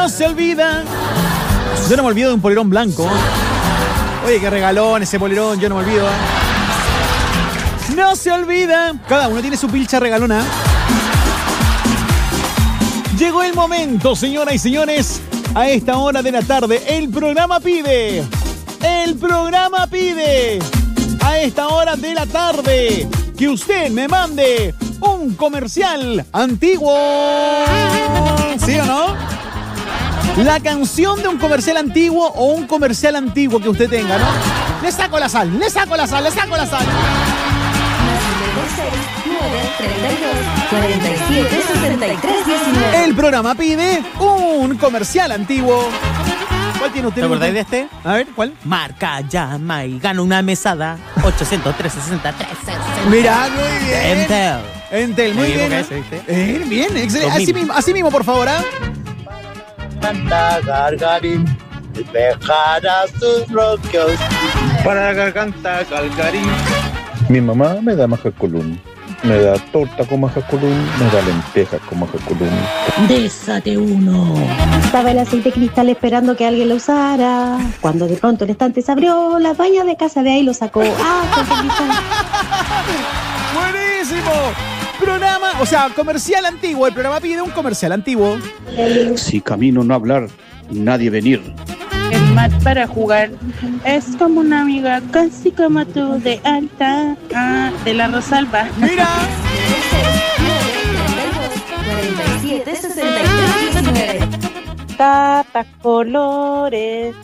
No se olvida. Yo no me olvido de un polerón blanco. Oye, qué regalón ese polerón, yo no me olvido. No se olvida. Cada uno tiene su pilcha regalona. Llegó el momento, señoras y señores. A esta hora de la tarde, el programa pide. El programa pide. A esta hora de la tarde, que usted me mande un comercial antiguo. ¿Sí o no? La canción de un comercial antiguo o un comercial antiguo que usted tenga, ¿no? Le saco la sal, le saco la sal, le saco la sal. 932-62-47-63-19. El programa pide un comercial antiguo. ¿Cuál tiene usted? ¿Te acordáis de este? A ver, ¿cuál? Marca, llama y gana una mesada. 803-63. Mira, muy bien. Entel. Entel, muy bien. Bien, excelente. Así mismo, por favor, ¿ah? Canta Gargarín, dejará sus bloqueos. Para la garganta Gargarín. Mi mamá me da majacolún, me da torta con majacolún, me da lentejas con majacolún. Désate uno. Estaba el aceite cristal esperando que alguien lo usara. Cuando de pronto el estante se abrió, las bañas de casa de ahí lo sacó. ¡Buenísimo! Programa, o sea, comercial antiguo. El programa pide un comercial antiguo. Si camino no hablar, nadie venir. El mat para jugar es como una amiga, casi como tú, de alta, de la Rosalba. ¡Mira! 47-63-19. Tapas, colores,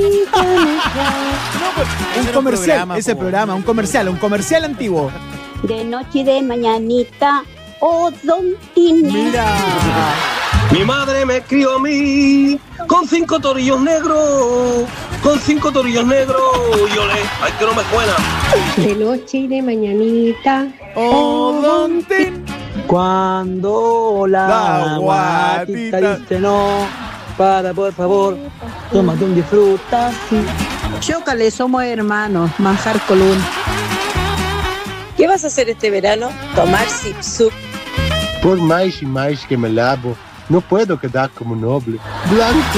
un comercial, ese programa, un comercial antiguo. De noche y de mañanita, oh, don Tine. Mira. Mi madre me crió a mí con 5 torillos negros. Con 5 torillos negros. Y olé, ay que no me suena. De noche y de mañanita, oh, don Tin. Cuando la guatita dice no, para por favor, tómate un disfruta. Chócale, somos hermanos, manjar colún. ¿Qué vas a hacer este verano? Tomar sipsup. Por más y más que me lavo, no puedo quedar como noble. Blanco.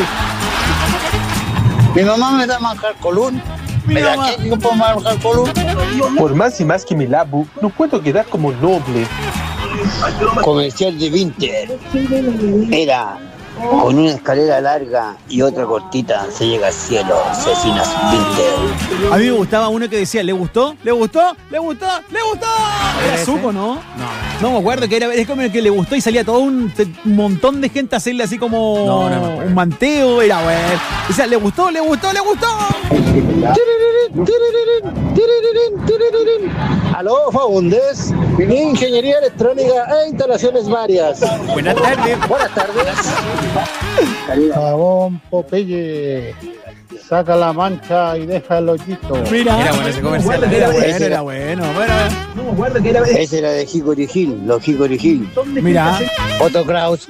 Mi mamá me da manjar colún. ¿Me da qué puedo manjar colún? Por más y más que me lavo, no puedo quedar como noble. Comercial de Vinter. Era con una escalera larga y otra cortita se llega al cielo. Cecinas Vinter. A mí me gustaba uno que decía, ¿le gustó? ¿Le gustó? ¿Le gustó? ¿Le gustó? Era Zuko, ¿no? No me acuerdo que era, es como el que le gustó y salía todo un montón de gente a hacerle así como un manteo. Era bueno. O sea, ¿le gustó? ¿Le gustó? ¿Le gustó? Aló, Faundes, Ingeniería Electrónica e Instalaciones Varias. Buenas tardes. Buenas tardes. Jabón Popeye, saca la mancha y deja el hoyito. Mira, era bueno ese comercial. Era bueno. Ese era de Hickory Hill, los Hickory Hill. Mira. Otto Kraus.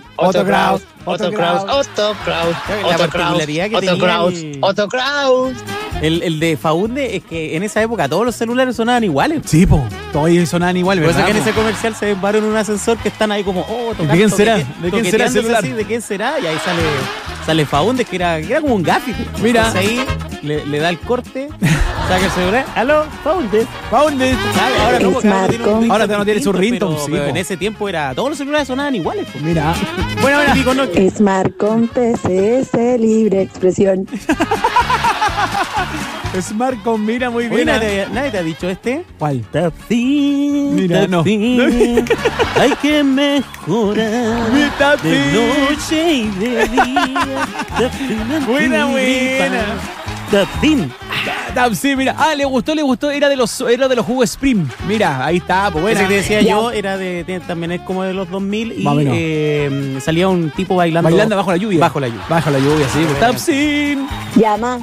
El de Faunde es que en esa época todos los celulares sonaban iguales. Sí, po, todos sonaban igual, Por ¿verdad? eso que en ese comercial se ven en un ascensor que están ahí como, ¿de quién será? ¿De quién será el celular? Así, ¿de quién será? Y ahí sale Faunde, que era como un gráfico. Mira. Entonces ahí le da el corte, saca el celular. Aló, Faunde. Faunde. Ahora no, porque ahora no tiene su ringtone, sí, pero en ese tiempo todos los celulares sonaban iguales. Po. Mira. Bueno, Smartcom PCS, libre expresión. Smartcom, mira, muy bien. ¿Nadie te ha dicho este? ¿Cuál? Mira, no. Hay que mejorar de noche y de día. Buena. Tapin. Sí, mira. Le gustó. Era de los jugos Spring. Mira, ahí está. Pues bueno. Ese que decía yo era también es como de los 2000 y salía un tipo bailando bajo la lluvia. Bajo la lluvia, sí. Tapsin. Llama,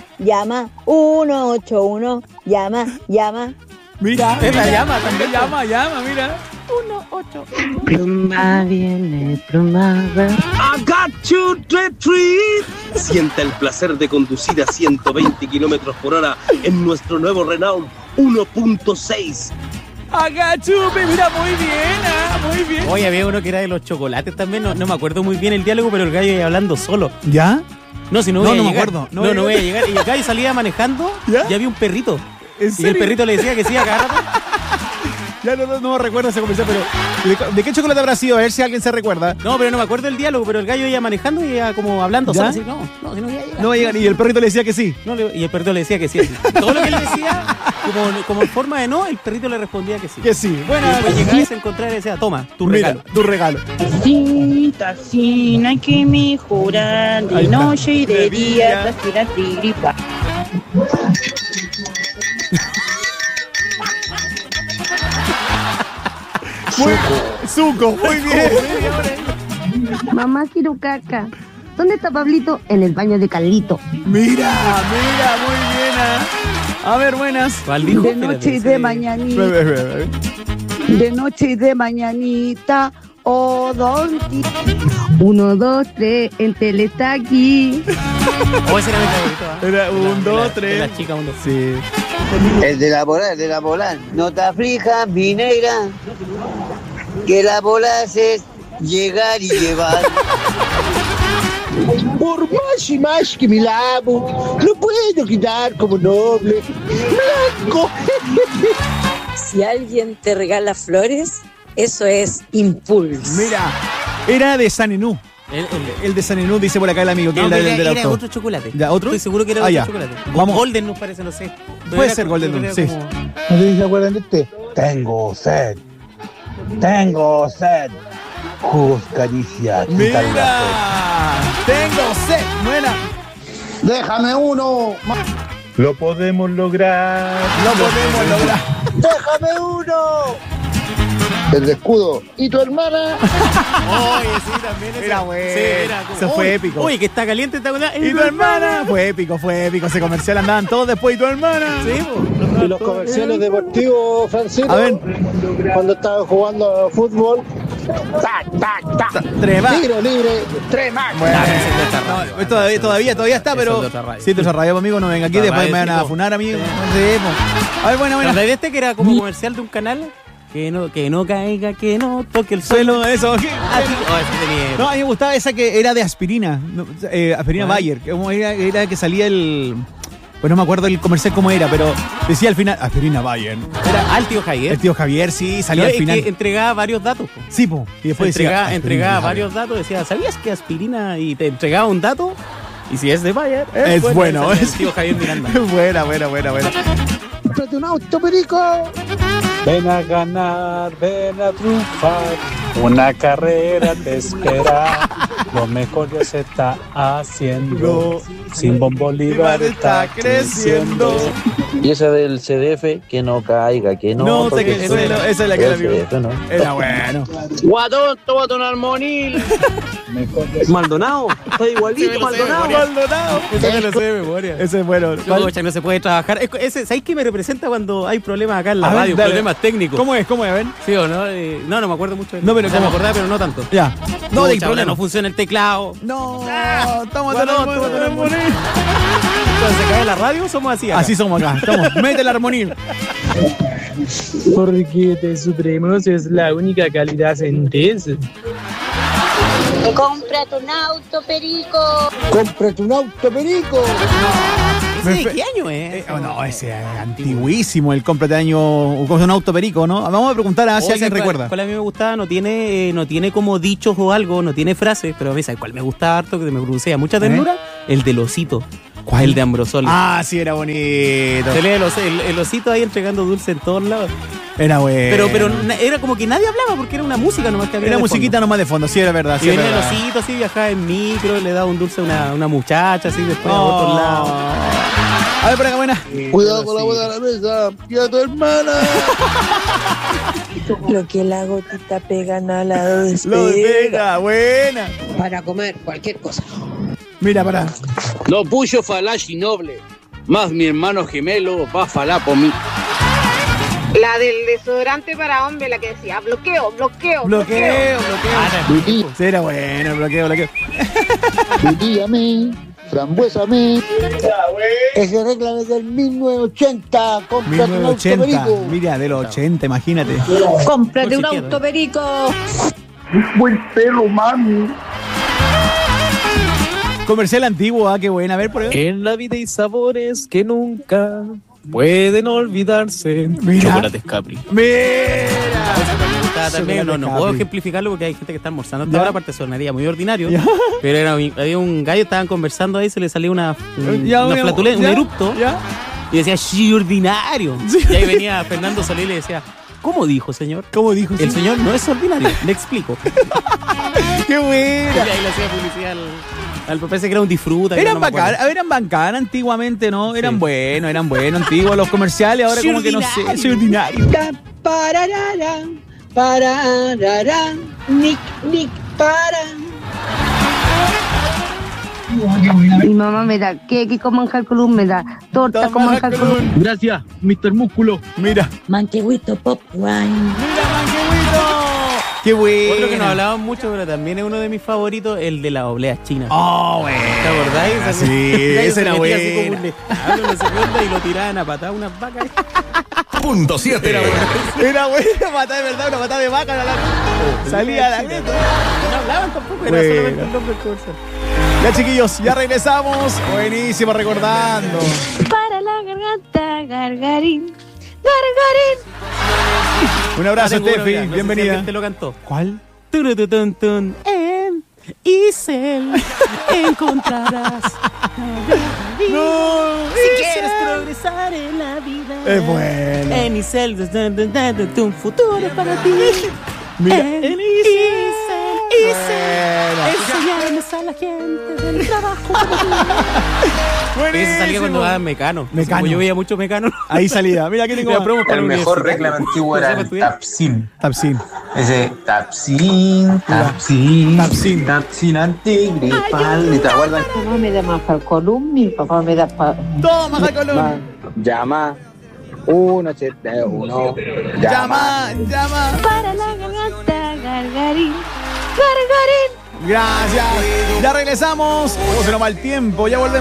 181, llama. Mira, es la llama, también llama, mira. 181. Pluma viene, pluma va. I got to retreat. Sienta el placer de conducir a 120 kilómetros por hora en nuestro nuevo Renault 1.6. Acá chupe, mira, muy bien, muy bien. Oye, había uno que era de los chocolates también, no me acuerdo muy bien el diálogo, pero el gallo iba hablando solo. ¿Ya? No, si no voy a me llegar. acuerdo. No voy a llegar. Y el gallo salía manejando. ¿Ya? Y había un perrito. ¿En Y serio? el perrito le decía que sí a cada rato. Ya no recuerdo ese comercial, pero ¿de qué chocolate habrá sido? A ver si alguien se recuerda. No, pero no me acuerdo el diálogo, pero el gallo iba manejando y iba como hablando ¿Ya? solo así. No, si no voy a llegar. No va a llegar. Y el perrito le decía que sí. Y el perrito le decía que sí. Así. Todo lo que él decía, como en forma de no, el perrito le respondía que sí. Que sí. Bueno, Y después llegaba y se encontraba y le decía, toma, tu regalo. Mira, tu regalo. Tacita, sin hay que mejorar Ahí de está. noche y De de día. día, transpirante y gripa. Zuko, muy bien. Mamá, quiero caca. ¿Dónde está Pablito? En el baño de Carlito. Mira, muy bien. A ver, buenas. ¿Cuál dijo? De noche y de mañanita, de noche y de mañanita, odonti. 1, 2, 3, el tele está aquí. Oh, ese era mi favorito. ¿Ah? Era un, dos, De tres. la chica, 1, 2. Sí. El de la volar. No te aflijas, mi negra, que la bola es llegar y llevar. Por más y más que me lavo, no puedo quedar como noble. Blanco. Si alguien te regala flores, eso es impulso. Mira, era de Sanenú. El de Sanenú dice por acá el amigo, que No, es el del era auto. otro chocolate. ¿Ya, otro? Estoy seguro que era Ah, otro ya. chocolate. Vamos. Golden nos parece, no sé. Pero Puede era ser como- Golden, era sí. como- ¿No se acuerdan de este? Tengo sed. Jugos Caricia. Mira, tengo sed. Buena. Déjame uno. Lo podemos lograr. Lo podemos lograr. Déjame uno. El de escudo. ¿Y tu hermana? Oye, sí, también ese. Era bueno. Sí, era como- Eso fue Uy, épico. Uy, que está caliente, está con ¿Y tu hermana? Fue épico. Ese comercial andaban todos después. ¿Y tu hermana? Sí, po. Y los comerciales deportivos, Francisco. A ver. Cuando estaban jugando fútbol. Tac, tac, tac. Trema. Tiro libre. 3 más. Bueno, Ah, ese es de otra radio. no, todavía está, Eso pero. es de otra radio. Sí, de otra radio, amigo, no venga aquí, Otra después me radio, van a sí, po. funar, amigo. Sí. Sí, po. A ver, buena. ¿Te acordás de este que era como comercial de un canal? Que no caiga, que no toque el suelo. Suelo, eso. Ah, sí. Oh, ese tenía. No, a mí me gustaba esa que era de aspirina. Aspirina ¿Cuál? Bayer. Como era que salía el. Pues no me acuerdo el comercial cómo era, pero decía al final aspirina Bayer. Era al tío Javier. El tío Javier, sí, salía No, al es final. que entregaba varios datos. Po. Sí, po. Y después entregaba decía. aspirina Bayer. varios datos. Decía, ¿sabías que aspirina? Y te entregaba un dato. Y si es de Bayer, Es bueno, salía es- el tío Javier Miranda. Buena. ¡Cómprate un auto, perico! Ven a ganar, ven a triunfar. Una carrera te espera. Lo mejor ya se está haciendo. Simón Bolívar está creciendo. Y esa del CDF, que no caiga, que no. No toque toque el suelo, esa es la que era, El amigo. CDF, ¿no? Era bueno. Guatón, tómate un armonil. Maldonado, está igualito, Maldonado. Maldonado. Ese me lo sé de memoria. Ese es bueno. No se puede trabajar. ¿Sabéis qué me representa cuando hay problemas acá en la A ver, radio? dale. Problemas técnicos. ¿Cómo es? A ver. ¿Sí o no? No me acuerdo mucho. No, pero o sea, me ¿cómo? acordaba, pero no tanto. Ya. No, de Pucha, ahora no funciona el teclado. No, Tómate la armonía. Cuando se cae la radio, somos así acá. Así somos acá. Estamos. Mete el armonil. Porque te supremos es la única calidad sentencia. Cómprate un auto, perico. ¡Cómprate un auto, perico! ¿Ese de qué año es? No, ese es antiguísimo, el cómprate año, un auto perico, ¿no? Vamos a preguntar a ver si O alguien sea, recuerda. ¿Cuál a mí me gustaba? No tiene como dichos o algo, no tiene frases, pero a mí, ¿sabes cuál me gustaba harto? Que me producía mucha ternura. El del osito. ¿Cuál? El de Ambrosoli. Ah, sí, era bonito. Se lee el osito ahí entregando dulce en todos lados. Era bueno. Pero era como que nadie hablaba porque era una música nomás que había. Era de musiquita fondo. nomás de fondo, sí, era verdad. Y Sí, venía el verdad. osito así, viajaba en micro, le daba un dulce a una muchacha así después a Oh. otro lado. A ver, por acá, buena. Cuidado con la boda de la mesa. ¡Y a tu hermana! Lo que la gotita pega al lado de Lo pega, buena. Para comer cualquier cosa. Mira, para. No puyo falaci noble. Más mi hermano gemelo va a falar por mí. La del desodorante para hombre, la que decía bloqueo. Bloqueo. Sí, era bueno, el bloqueo. Dígame. frambuesa a mí. Ese regla desde el 1980. Cómprate un auto 1980. perico. Mira, de los 80, imagínate. Cómprate un No auto, perico. Buen perro, mami. Comercial antiguo, qué buena. A ver, por ahí. En la vida hay sabores que nunca pueden olvidarse. Mira. Chocolates Capri. También, no puedo ejemplificarlo porque hay gente que está almorzando hasta ahora, aparte sonaría muy ordinario. Pero había un gallo, estaban conversando ahí, se le salió una flatulencia, un erupto. Y decía, ¡sí, ordinario! Y ahí venía Fernando Solís y le decía, ¿cómo dijo, señor? ¿Cómo dijo? El señor no es ordinario, le explico. ¡Qué buena! Y ahí le hacía publicidad al parece que era un disfruta. Eran bacanas antiguamente, ¿no? Eran buenos antiguos los comerciales, ahora como que no sé, soy ordinario. Parararán, parararán, Nick, para. Mi mamá me da queque con manjar column, me da torta con manjar column. Gracias, Mr. Músculo. Mira. Manquehuito Pop Wine. ¡Mira, manquehuito! ¡Qué bueno! Otro que no hablaban mucho, pero también es uno de mis favoritos, el de las obleas chinas. ¡Oh, bueno! ¿Te acordáis? Sí, ese era bueno. Así como un establo, no sé qué onda, y lo tiraban a patar unas vacas. Punto 7. Era bueno, matar de verdad, una patada de vaca. Salía a la neta. No hablaban tampoco, era solamente el nombre del comercial. Ya, chiquillos, ya regresamos. Buenísimo, recordando. Para la garganta, gargarín, gargarín. Un abrazo, Tengo uno, Steffi, mira, no sé si bienvenida. alguien te lo cantó. ¿Cuál? Turututun, en Isel encontrarás. No, si quieres progresar en la vida. Es bueno. En Isel, un futuro para ti. Mira, en Isel. Enseñarles a la gente del trabajo. Ese salía cuando daban Mecano. Como yo veía mucho Mecano. Ahí salía. Mira, aquí tengo El mejor reclamo antiguo era el Tapsin. Tapsin. Ese Tapsin antigripal. ¿Te acuerdas? Mi mamá me da manjar column, mi papá me da Toma, manjar column. Llama 171. Llama. Para la garganta, gargarín, gargarín. Gracias. Ya regresamos. ¿Cómo se nos va el tiempo? Ya volvemos.